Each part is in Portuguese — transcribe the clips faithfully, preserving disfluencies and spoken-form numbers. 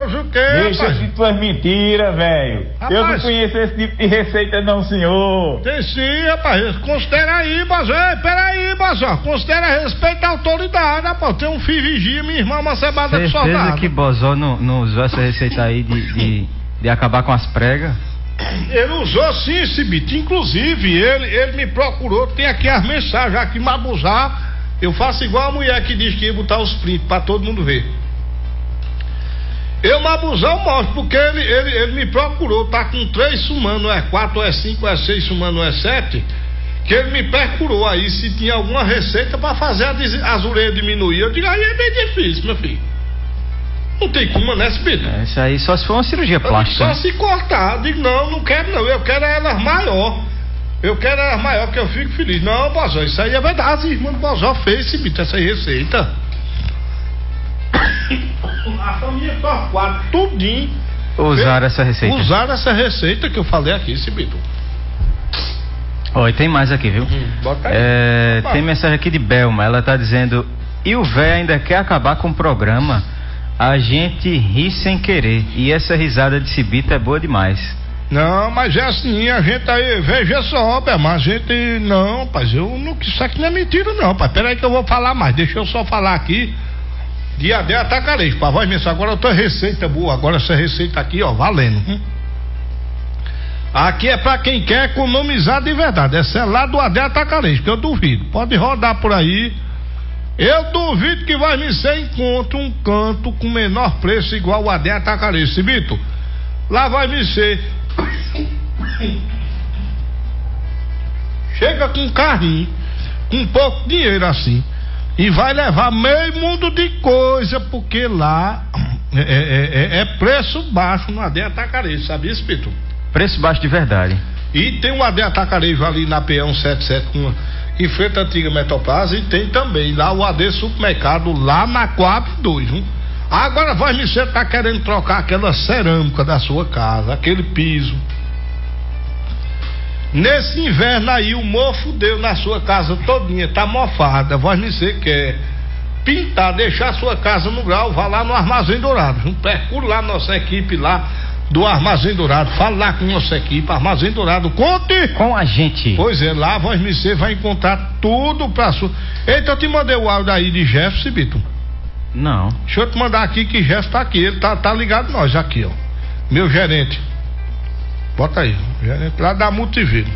Mentiroso o quê, Deixa rapaz? de tuas mentiras, velho. Eu não conheço esse tipo de receita não, senhor. Tem sim, rapaz. Considera aí, Bazó. Ei, peraí, Bazó. Considera respeito à autoridade, rapaz. Tem um filho vigia, minha irmã, uma cebada de soldado. Certeza que Bozó não, não usou essa receita aí de, de, de acabar com as pregas? Ele usou sim esse bito. Inclusive, ele, ele me procurou. Tem aqui as mensagens aqui, Mabuzar. Eu faço igual a mulher que diz que ia botar os prints pra todo mundo ver. Eu, Mabuzar, eu mostro, porque ele, ele, ele me procurou. Tá com três sumanos, não é quatro, ou é cinco, ou é seis sumanos, não é sete. Que ele me procurou aí se tinha alguma receita pra fazer a, des- as orelhas diminuir. Eu digo, aí é bem difícil, meu filho. Não tem como, né, Cibito? É, isso aí só se for uma cirurgia plástica. Só se cortar. Eu digo, não, não quero não. Eu quero elas maior. Eu quero elas maior, porque eu fico feliz. Não, Bozó, isso aí é verdade. As irmãs do Bozó fez, Cibito, essa receita. A família Torquato, tudinho. Usaram essa receita. Usaram essa receita que eu falei aqui, Cibito. Ó, e tem mais aqui, viu? Hum, bota aí. É, Opa. tem mensagem aqui de Belma. Ela tá dizendo: e o véio ainda quer acabar com o programa? A gente ri sem querer. E essa risada de Cibito é boa demais. Não, mas é assim, a gente aí, veja só, mas a gente, não, rapaz, eu não, isso aqui não é mentira não, rapaz, peraí que eu vou falar mais, deixa eu só falar aqui, dia dez atacarejo, pra voz mensagem, agora eu tô receita boa, agora essa receita aqui, ó, valendo, hum? Aqui é pra quem quer economizar de verdade, essa é lá do Adé Atacarejo, que eu duvido, pode rodar por aí, eu duvido que vai me ser encontro um canto com menor preço igual o Adé Atacarejo, Cibito, lá vai me ser. Chega com um carrinho, com pouco dinheiro assim, e vai levar meio mundo de coisa, porque lá é, é, é, é preço baixo no Adé Atacarejo, sabia, Espírito? Preço baixo de verdade. E tem um Adé Atacarejo ali na P um setenta e sete, com, em frente à antiga Metroplaza, e tem também lá o A D Supermercado, lá na quatro dois, hein? Agora vai me ser tá querendo trocar aquela cerâmica da sua casa, aquele piso. Nesse inverno aí o mofo deu na sua casa todinha, tá mofada. Vai me ser quer pintar, deixar a sua casa no grau, vá lá no Armazém Dourado. Um percurso lá nossa equipe lá do Armazém Dourado. Fala lá com nossa equipe, Armazém Dourado. Conte com a gente. Pois é, lá vai me ser vai encontrar tudo pra sua. Eita, eu te mandei o áudio aí de Jefferson, Cibito. Não. Deixa eu te mandar aqui que Gesto tá aqui, ele tá, tá ligado nós aqui, ó. Meu gerente. Bota aí, gerente lá da Multivino.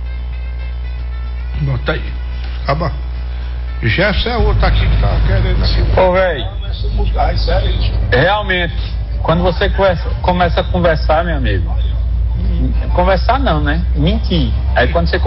Bota aí. Acaba. Gesto é outro aqui que tá querendo assim. Ô, velho, realmente, quando você começa, começa a conversar, meu amigo, conversar não, né? Mentir. Aí quando você